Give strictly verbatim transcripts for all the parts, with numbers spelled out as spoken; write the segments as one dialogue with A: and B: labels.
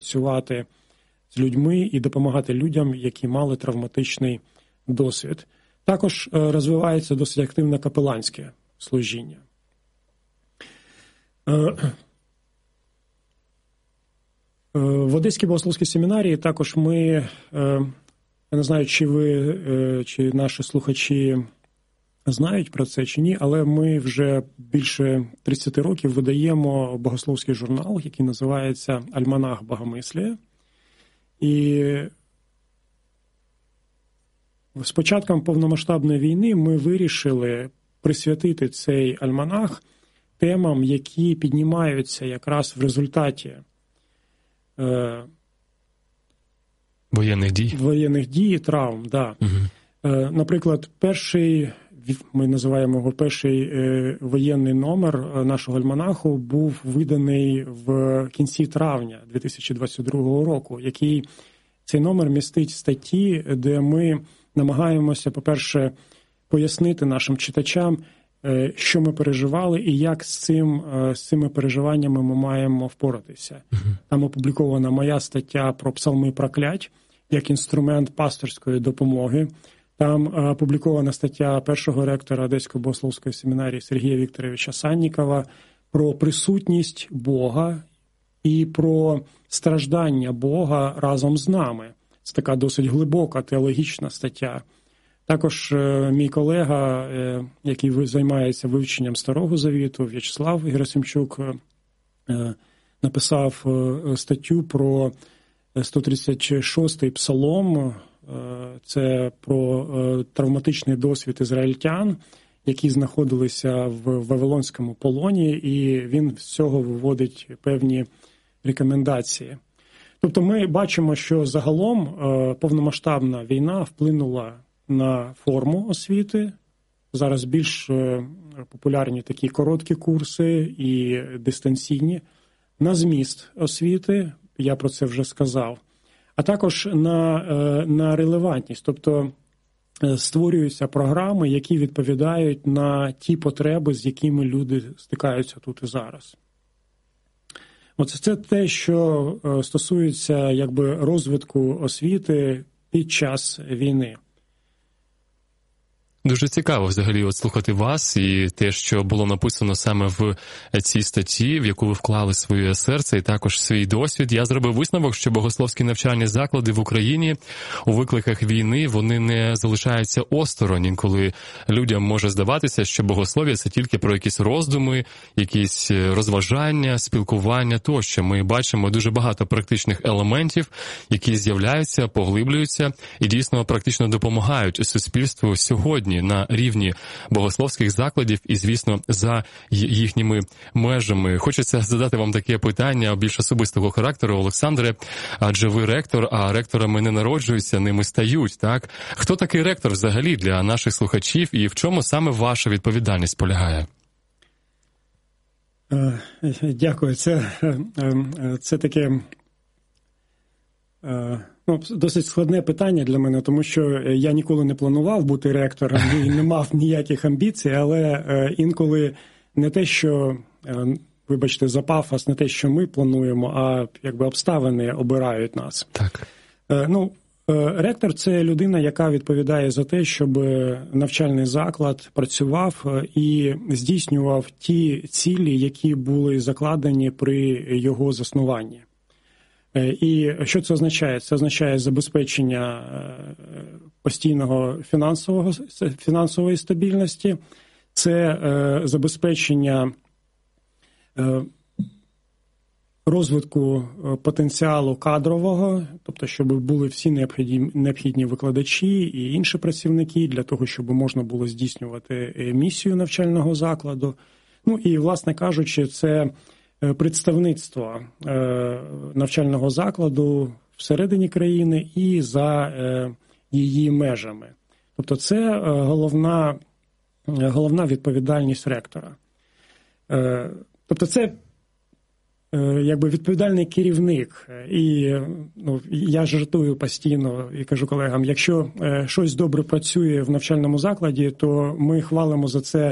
A: працювати з людьми і допомагати людям, які мали травматичний досвід. Також розвивається досить активне капеланське служіння. В Одеській богословській семінарії також ми, я не знаю, чи ви, чи наші слухачі знають про це чи ні, але ми вже більше тридцять років видаємо богословський журнал, який називається «Альманах Богомислія». І з початком повномасштабної війни ми вирішили присвятити цей альманах темам, які піднімаються якраз в результаті е,
B: воєнних дій,
A: воєнних дій і травм. Да. Угу. Е, наприклад, перший, ми називаємо його перший е, воєнний номер нашого альманаху був виданий в кінці травня дві тисячі двадцять другого року, який цей номер містить статті, де ми намагаємося, по-перше, пояснити нашим читачам, що ми переживали і як з цим, з цими переживаннями ми маємо впоратися. Uh-huh. Там опублікована моя стаття про псалми проклять як інструмент пасторської допомоги. Там опублікована стаття першого ректора Одеської богословської семінарії Сергія Вікторовича Саннікова про присутність Бога і про страждання Бога разом з нами. Це така досить глибока теологічна стаття. Також мій колега, який займається вивченням Старого Завіту, В'ячеслав Герасимчук, написав статтю про сто тридцять шостий псалом. Це про травматичний досвід ізраїльтян, які знаходилися в Вавилонському полоні, і він з цього виводить певні рекомендації. Тобто ми бачимо, що загалом повномасштабна війна вплинула на форму освіти. Зараз більш популярні такі короткі курси і дистанційні. На зміст освіти, я про це вже сказав. А також на, на релевантність. Тобто створюються програми, які відповідають на ті потреби, з якими люди стикаються тут і зараз. Оце це те, що стосується якби розвитку освіти під час війни.
B: Дуже цікаво взагалі от слухати вас і те, що було написано саме в цій статті, в яку ви вклали своє серце і також свій досвід. Я зробив висновок, що богословські навчальні заклади в Україні у викликах війни, вони не залишаються осторонь. Інколи людям може здаватися, що богослов'я – це тільки про якісь роздуми, якісь розважання, спілкування тощо. Ми бачимо дуже багато практичних елементів, які з'являються, поглиблюються і дійсно практично допомагають суспільству сьогодні на рівні богословських закладів і, звісно, за їхніми межами. Хочеться задати вам таке питання більш особистого характеру, Олександре, адже ви ректор, а ректорами не народжуються, ними стають, так? Хто такий ректор взагалі для наших слухачів і в чому саме ваша відповідальність полягає?
A: Дякую. Це, це таке... Ну, досить складне питання для мене, тому що я ніколи не планував бути ректором і не мав ніяких амбіцій, але інколи не те, що, вибачте, за пафос, не те, що ми плануємо, а якби обставини обирають нас.
B: Так.
A: Ну, ректор – це людина, яка відповідає за те, щоб навчальний заклад працював і здійснював ті цілі, які були закладені при його заснуванні. І що це означає? Це означає забезпечення постійного фінансового, фінансової стабільності, це забезпечення розвитку потенціалу кадрового, тобто щоб були всі необхідні, необхідні викладачі і інші працівники для того, щоб можна було здійснювати місію навчального закладу. Ну і, власне кажучи, це представництво навчального закладу всередині країни і за її межами. Тобто це головна, головна відповідальність ректора. Тобто це якби відповідальний керівник. І ну, я жартую постійно і кажу колегам, якщо щось добре працює в навчальному закладі, то ми хвалимо за це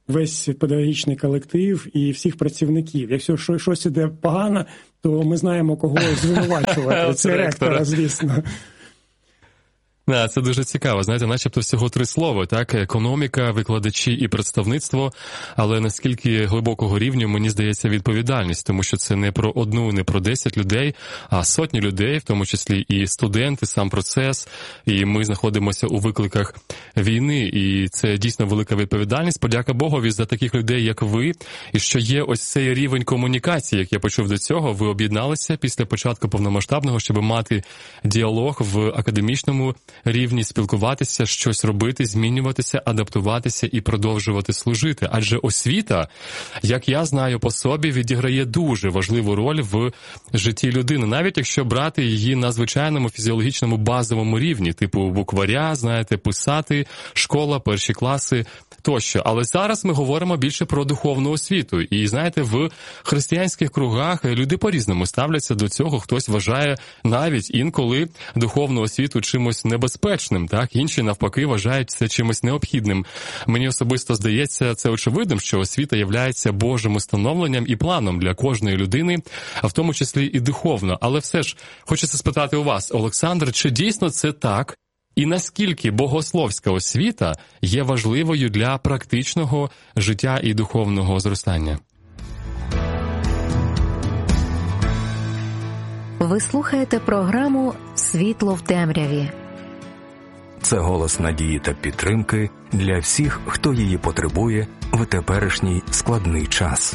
A: весь педагогічний колектив і всіх працівників. Якщо щось іде погано, то ми знаємо, кого звинувачувати. Це ректора, звісно.
B: Да, це дуже цікаво. Знаєте, начебто всього три слова, так? Економіка, викладачі і представництво, але наскільки глибокого рівню, мені здається, відповідальність, тому що це не про одну, не про десять людей, а сотні людей, в тому числі і студенти, сам процес, і ми знаходимося у викликах війни, і це дійсно велика відповідальність. Подяка Богові за таких людей, як ви, і що є ось цей рівень комунікації, як я почув до цього, ви об'єдналися після початку повномасштабного, щоб мати діалог в академічному рівні, спілкуватися, щось робити, змінюватися, адаптуватися і продовжувати служити. Адже освіта, як я знаю по собі, відіграє дуже важливу роль в житті людини, навіть якщо брати її на звичайному фізіологічному базовому рівні, типу букваря, знаєте, писати, школа, перші класи тощо. Але зараз ми говоримо більше про духовну освіту. І, знаєте, в християнських кругах люди по-різному ставляться до цього. Хтось вважає навіть інколи духовну освіту чимось небезпечним, так? Інші, навпаки, вважають це чимось необхідним. Мені особисто здається це очевидним, що освіта являється Божим установленням і планом для кожної людини, а в тому числі і духовно. Але все ж, хочеться спитати у вас, Олександр, чи дійсно це так? І наскільки богословська освіта є важливою для практичного життя і духовного зростання?
C: Ви слухаєте програму «Світло в темряві».
D: Це голос надії та підтримки для всіх, хто її потребує в теперішній складний час.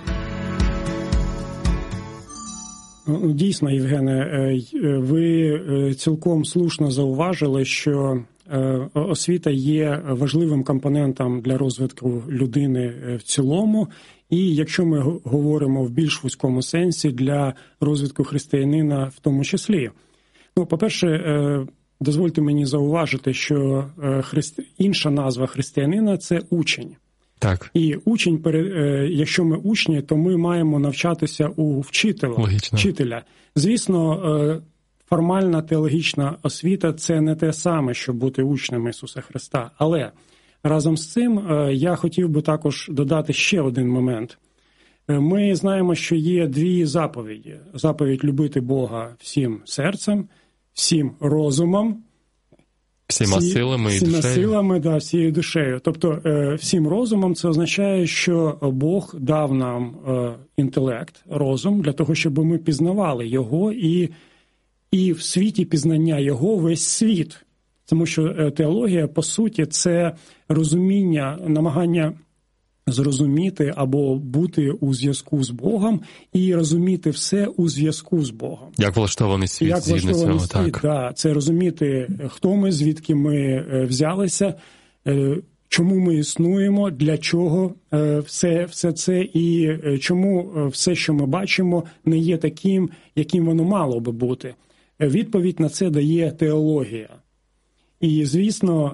A: Дійсно, Євгене, ви цілком слушно зауважили, що освіта є важливим компонентом для розвитку людини в цілому, і якщо ми говоримо в більш вузькому сенсі, для розвитку християнина в тому числі. Ну, по-перше, дозвольте мені зауважити, що христи... інша назва християнина – це учень.
B: Так.
A: І учень, якщо ми учні, то ми маємо навчатися у вчителя.
B: Логічно.
A: вчителя. Звісно, формальна теологічна освіта – це не те саме, що бути учнем Ісуса Христа. Але разом з цим я хотів би також додати ще один момент. Ми знаємо, що є дві заповіді. Заповідь любити Бога всім серцем, всім розумом,
B: всіма
A: всі,
B: силами і
A: всіма
B: душею.
A: силами, да, всією душею. Тобто всім розумом це означає, що Бог дав нам інтелект, розум, для того, щоб ми пізнавали його, і, і в світі пізнання його весь світ. Тому що теологія, по суті, це розуміння, намагання зрозуміти або бути у зв'язку з Богом і розуміти все у зв'язку з Богом.
B: Як влаштований світ,
A: Як
B: згідно
A: влаштований
B: цього,
A: світ,
B: так.
A: Да, це розуміти, хто ми, звідки ми взялися, чому ми існуємо, для чого все, все це і чому все, що ми бачимо, не є таким, яким воно мало би бути. Відповідь на це дає теологія. І, звісно,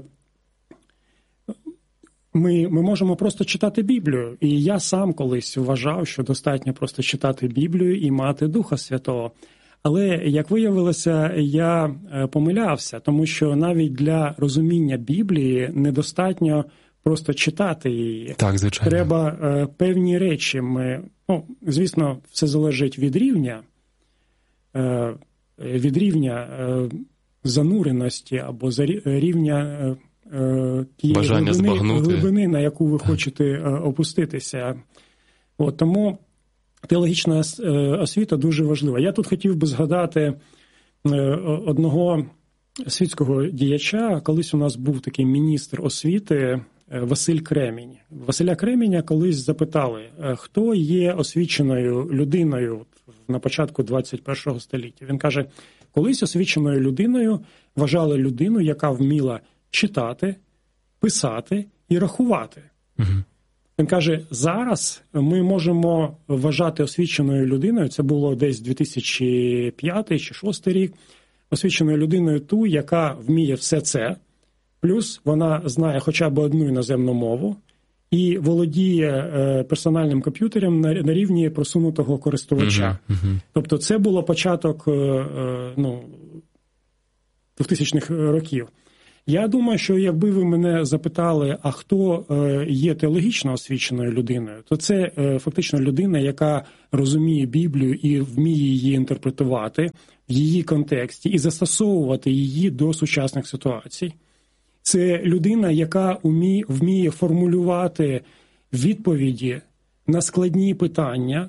A: Ми, ми можемо просто читати Біблію. І я сам колись вважав, що достатньо просто читати Біблію і мати Духа Святого. Але, як виявилося, я помилявся, тому що навіть для розуміння Біблії недостатньо просто читати її.
B: Так, звичайно.
A: Треба е, певні речі. Ми, ну, звісно, все залежить від рівня, е, від рівня е, зануреності або за рівня е, тієї
B: бажання
A: глибини,
B: збагнути.
A: глибини, на яку ви хочете опуститися. От, тому теологічна освіта дуже важлива. Я тут хотів би згадати одного світського діяча. Колись у нас був такий міністр освіти Василь Кремінь. Василя Креміня колись запитали, хто є освіченою людиною на початку двадцять першого століття. Він каже, колись освіченою людиною вважали людину, яка вміла читати, писати і рахувати. Угу. Він каже, зараз ми можемо вважати освіченою людиною, це було десь дві тисячі п'ятий чи дві тисячі шостий рік, освіченою людиною ту, яка вміє все це, плюс вона знає хоча б одну іноземну мову і володіє персональним комп'ютером на, на рівні просунутого користувача. Угу, угу. Тобто це було початок ну, двохтисячних років. Я думаю, що якби ви мене запитали, а хто є теологічно освіченою людиною, то це фактично людина, яка розуміє Біблію і вміє її інтерпретувати в її контексті і застосовувати її до сучасних ситуацій. Це людина, яка вміє, вміє формулювати відповіді на складні питання.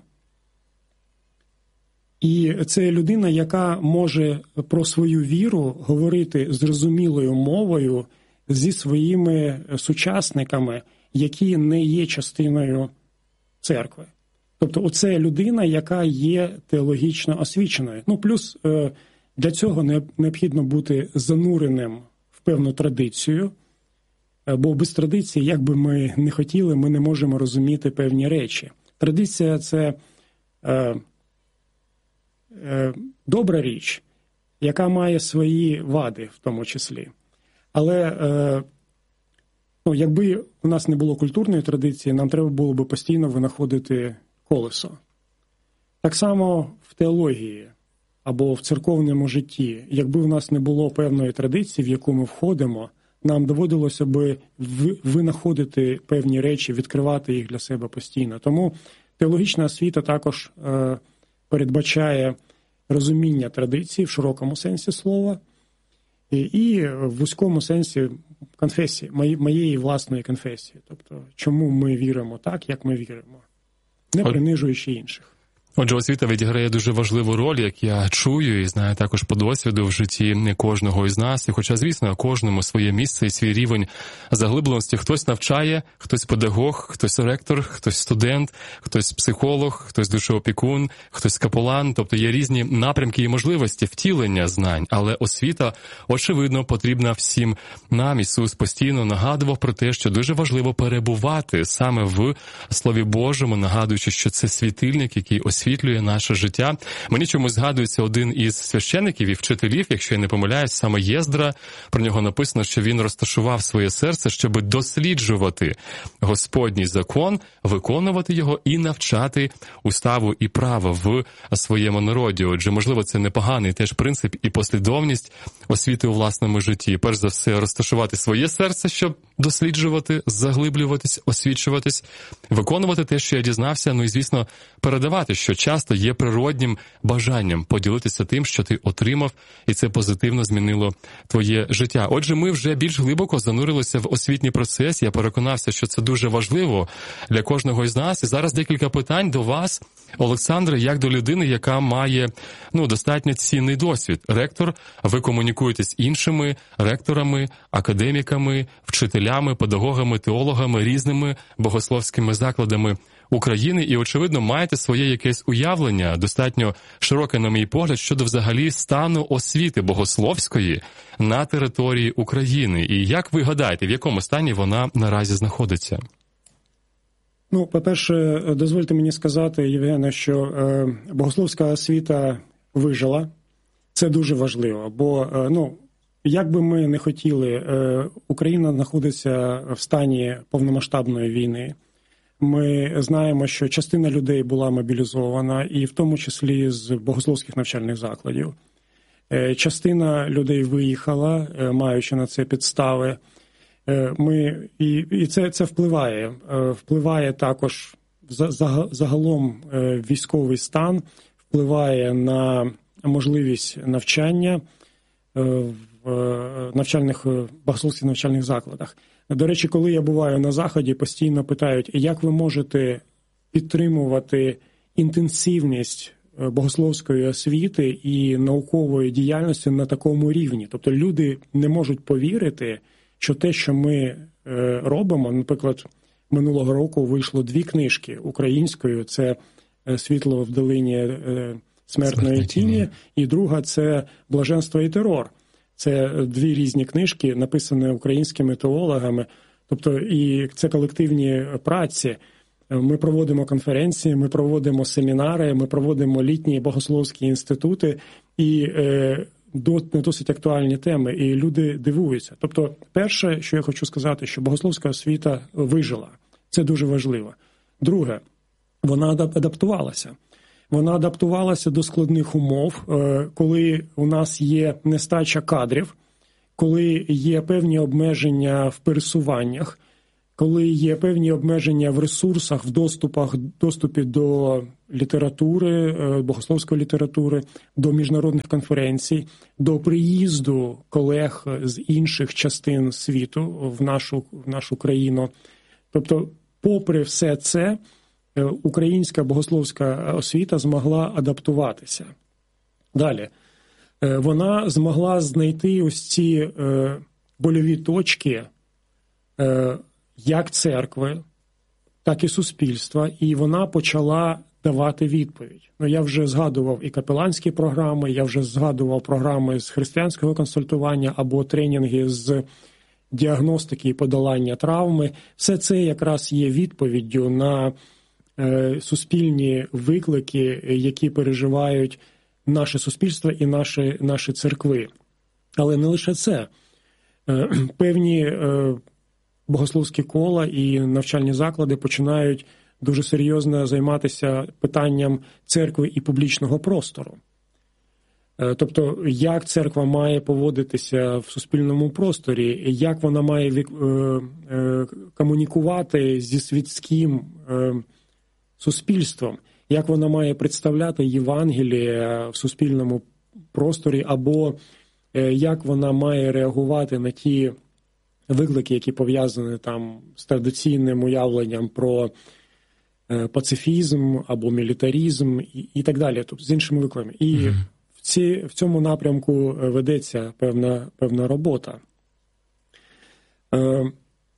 A: І це людина, яка може про свою віру говорити зрозумілою мовою зі своїми сучасниками, які не є частиною церкви. Тобто оце людина, яка є теологічно освіченою. Ну, плюс для цього необхідно бути зануреним в певну традицію, бо без традиції, як би ми не хотіли, ми не можемо розуміти певні речі. Традиція – це добра річ, яка має свої вади в тому числі. Але ну, якби у нас не було культурної традиції, нам треба було б постійно винаходити колесо. Так само в теології або в церковному житті. Якби у нас не було певної традиції, в яку ми входимо, нам доводилося би винаходити певні речі, відкривати їх для себе постійно. Тому теологічна освіта також е, передбачає розуміння традиції в широкому сенсі слова і, і в вузькому сенсі конфесії, моєї власної конфесії. Тобто, чому ми віримо так, як ми віримо, не принижуючи інших.
B: Отже, освіта відіграє дуже важливу роль, як я чую і знаю також по досвіду в житті кожного із нас. І хоча, звісно, кожному своє місце і свій рівень заглибленості. Хтось навчає, хтось педагог, хтось ректор, хтось студент, хтось психолог, хтось душоопікун, хтось капелан. Тобто є різні напрямки і можливості втілення знань. Але освіта, очевидно, потрібна всім нам. Ісус постійно нагадував про те, що дуже важливо перебувати саме в Слові Божому, нагадуючи, що це світильник, який освітлює освітлює наше життя. Мені чомусь згадується один із священиків і вчителів, якщо я не помиляюсь, саме Єздра. Про нього написано, що він розташував своє серце, щоб досліджувати Господній закон, виконувати його і навчати уставу і право в своєму народі. Отже, можливо, це непоганий теж принцип і послідовність освіти у власному житті. Перш за все, розташувати своє серце, щоб досліджувати, заглиблюватись, освічуватись, виконувати те, що я дізнався, ну і, звісно, передавати, що часто є природнім бажанням поділитися тим, що ти отримав, і це позитивно змінило твоє життя. Отже, ми вже більш глибоко занурилися в освітній процес. Я переконався, що це дуже важливо для кожного із нас. І зараз декілька питань до вас, Олександре, як до людини, яка має ну, достатньо цінний досвід. Ректор, ви комунікуєте з іншими ректорами, академіками, вчителями, педагогами, теологами, різними богословськими закладами України і, очевидно, маєте своє якесь уявлення, достатньо широке, на мій погляд, щодо взагалі стану освіти богословської на території України. І як ви гадаєте, в якому стані вона наразі знаходиться?
A: Ну, по-перше, дозвольте мені сказати, Євгене, що е, богословська освіта вижила. Це дуже важливо, бо, е, ну, як би ми не хотіли, е, Україна знаходиться в стані повномасштабної війни. Ми знаємо, що частина людей була мобілізована, і в тому числі з богословських навчальних закладів. Частина людей виїхала, маючи на це підстави. Ми, і і це, це впливає. Впливає також загалом військовий стан, впливає на можливість навчання в навчальних, богословських навчальних закладах. До речі, коли я буваю на Заході, постійно питають, як ви можете підтримувати інтенсивність богословської освіти і наукової діяльності на такому рівні. Тобто люди не можуть повірити, що те, що ми робимо, наприклад, минулого року вийшло дві книжки українською, це «Світло в долині смертної тіні», і друга – це «Блаженство і терор». Це дві різні книжки, написані українськими теологами, тобто і це колективні праці. Ми проводимо конференції, ми проводимо семінари, ми проводимо літні богословські інститути і е, досить актуальні теми, і люди дивуються. Тобто, перше, що я хочу сказати, що богословська освіта вижила. Це дуже важливо. Друге, вона адаптувалася. Вона адаптувалася до складних умов, коли у нас є нестача кадрів, коли є певні обмеження в пересуваннях, коли є певні обмеження в ресурсах, в доступах, доступі до літератури, богословської літератури, до міжнародних конференцій, до приїзду колег з інших частин світу в нашу, в нашу країну. Тобто, попри все це, українська богословська освіта змогла адаптуватися. Далі. Вона змогла знайти ось ці больові точки як церкви, так і суспільства, і вона почала давати відповідь. Ну, я вже згадував і капеланські програми, я вже згадував програми з християнського консультування або тренінги з діагностики і подолання травми. Все це якраз є відповіддю на е, суспільні виклики, які переживають наше суспільство і наші, наші церкви. Але не лише це. Е, певні е, богословські кола і навчальні заклади починають дуже серйозно займатися питанням церкви і публічного простору. Тобто, як церква має поводитися в суспільному просторі, як вона має комунікувати зі світським суспільством, як вона має представляти Євангеліє в суспільному просторі, або як вона має реагувати на ті виклики, які пов'язані там з традиційним уявленням про пацифізм або мілітаризм і, і так далі, тобто з іншими викликами. І mm-hmm. в, ці, в цьому напрямку ведеться певна, певна робота. Е,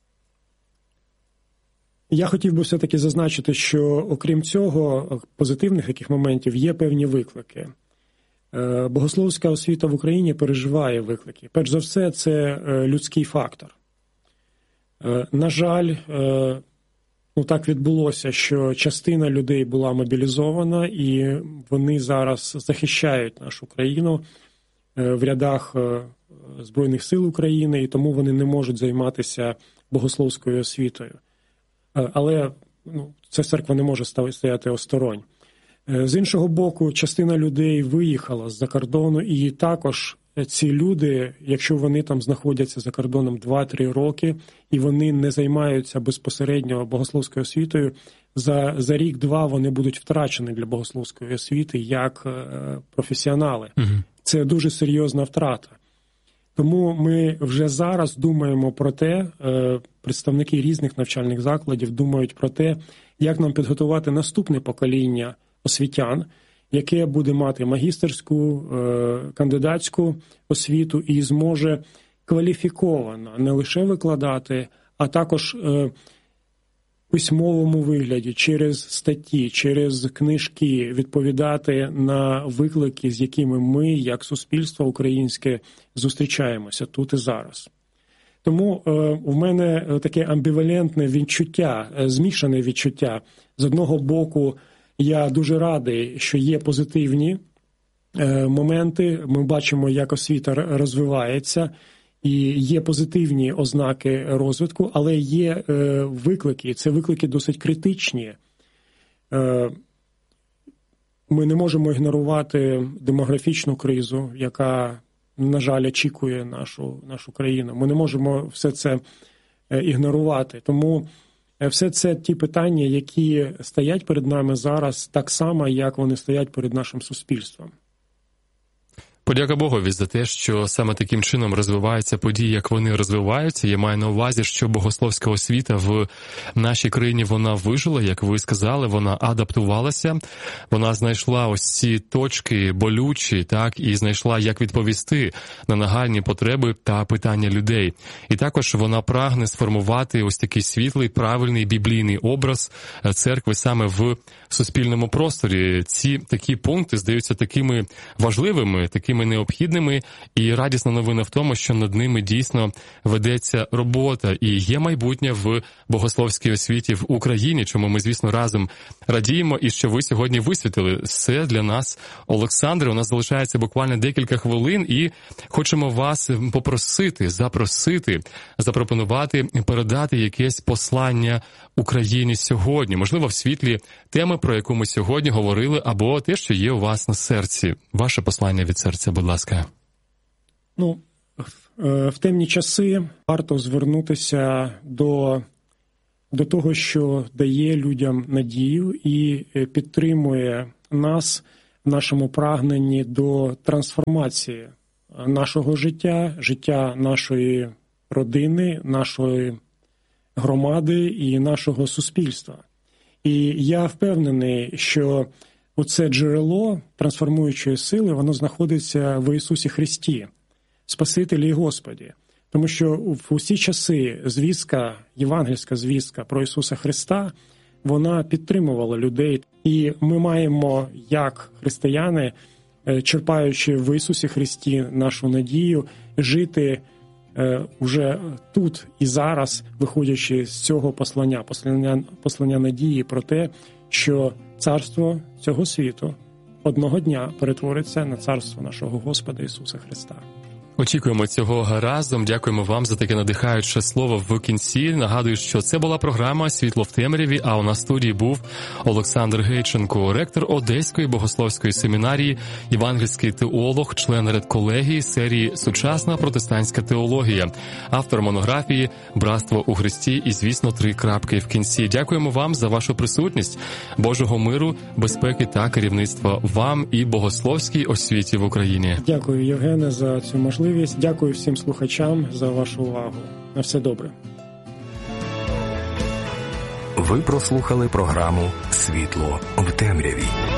A: я хотів би все-таки зазначити, що окрім цього, позитивних яких моментів, є певні виклики. Е, богословська освіта в Україні переживає виклики. Перш за все, це людський фактор. Е, на жаль, е, Ну, так відбулося, що частина людей була мобілізована, і вони зараз захищають нашу країну в рядах Збройних сил України, і тому вони не можуть займатися богословською освітою. Але ну, ця церква не може стояти осторонь. З іншого боку, частина людей виїхала з-за кордону, і також ці люди, якщо вони там знаходяться за кордоном два-три роки, і вони не займаються безпосередньо богословською освітою, за, за рік-два вони будуть втрачені для богословської освіти як е, професіонали. Угу. Це дуже серйозна втрата. Тому ми вже зараз думаємо про те, е, представники різних навчальних закладів думають про те, як нам підготувати наступне покоління освітян, яке буде мати магістерську, кандидатську освіту і зможе кваліфіковано не лише викладати, а також в письмовому вигляді, через статті, через книжки відповідати на виклики, з якими ми, як суспільство українське, зустрічаємося тут і зараз. Тому в мене таке амбівалентне відчуття, змішане відчуття. З одного боку, я дуже радий, що є позитивні моменти. Ми бачимо, як освіта розвивається, і є позитивні ознаки розвитку, але є виклики, це виклики досить критичні. Ми не можемо ігнорувати демографічну кризу, яка, на жаль, очікує нашу, нашу країну. Ми не можемо все це ігнорувати. Тому все це ті питання, які стоять перед нами зараз так само, як вони стоять перед нашим суспільством.
B: Подяка Богові за те, що саме таким чином розвиваються події, як вони розвиваються. Я маю на увазі, що богословська освіта в нашій країні, вона вижила, як ви сказали, вона адаптувалася, вона знайшла ось ці точки болючі, так, і знайшла, як відповісти на нагальні потреби та питання людей. І також вона прагне сформувати ось такий світлий, правильний біблійний образ церкви саме в суспільному просторі. Ці такі пункти здаються такими важливими, такими необхідними, і радісна новина в тому, що над ними дійсно ведеться робота, і є майбутнє в богословській освіті в Україні, чому ми, звісно, разом радіємо, і що ви сьогодні висвітили все для нас. Олександре, у нас залишається буквально декілька хвилин, і хочемо вас попросити, запросити, запропонувати, передати якесь послання Україні сьогодні, можливо, в світлі теми, про яку ми сьогодні говорили, або те, що є у вас на серці. Ваше послання від серця, будь ласка.
A: Ну, в темні часи варто звернутися до, до того, що дає людям надію і підтримує нас в нашому прагненні до трансформації нашого життя, життя нашої родини, нашої громади і нашого суспільства. І я впевнений, що оце джерело трансформуючої сили, воно знаходиться в Ісусі Христі, Спасителі і Господі. Тому що в усі часи звістка, євангельська звістка про Ісуса Христа, вона підтримувала людей. І ми маємо, як християни, черпаючи в Ісусі Христі нашу надію, жити уже тут і зараз, виходячи з цього послання, послання, послання надії про те, що царство цього світу одного дня перетвориться на царство нашого Господа Ісуса Христа.
B: Очікуємо цього разом. Дякуємо вам за таке надихаюче слово в кінці. Нагадую, що це була програма «Світло в темряві», а у нас в студії був Олександр Гейченко, ректор Одеської богословської семінарії, євангельський теолог, член редколегії серії «Сучасна протестантська теологія», автор монографії «Братство у Христі» і, звісно, три крапки в кінці. Дякуємо вам за вашу присутність. Божого миру, безпеки та керівництва вам і богословській освіті в Україні.
A: Дякую, Євгене, за цю можливість. Дякую всім слухачам за вашу увагу. На все добре.
D: Ви прослухали програму «Світло в темряві».